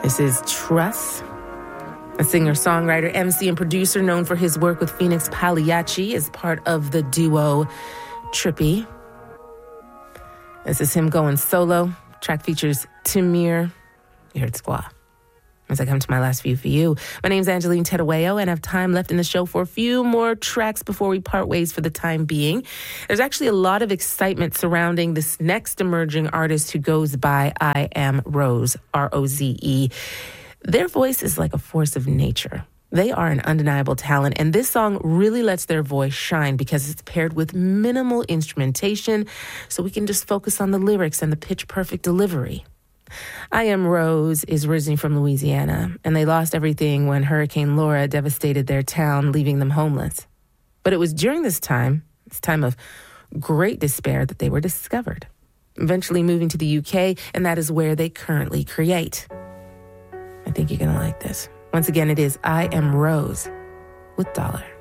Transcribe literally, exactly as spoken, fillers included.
This is Trust. A singer-songwriter, M C, and producer known for his work with Phoenix Pagliacci is part of the duo Trippie. This is him going solo. Track features Tamir. You heard Squaw. As I come to my last few for you, my name's Angeline Terueo, and I have time left in the show for a few more tracks before we part ways for the time being. There's actually a lot of excitement surrounding this next emerging artist who goes by I Am Rose, R O Z E. Their voice is like a force of nature. They are an undeniable talent, and this song really lets their voice shine because it's paired with minimal instrumentation, so we can just focus on the lyrics and the pitch-perfect delivery. I Am Rose is originally from Louisiana, and they lost everything when Hurricane Laura devastated their town, leaving them homeless. But it was during this time, this time of great despair, that they were discovered, eventually moving to the U K, and that is where they currently create. I think you're going to like this. Once again, it is I Am Rose with Dollar.